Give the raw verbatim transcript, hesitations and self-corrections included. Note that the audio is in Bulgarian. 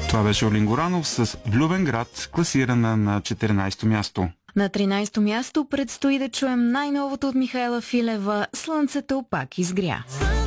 Това беше Олин Горанов с Влюбен град, класирана на четиринайсето място. На тринайсето място предстои да чуем най-новото от Михаела Филева «Слънцето пак изгря».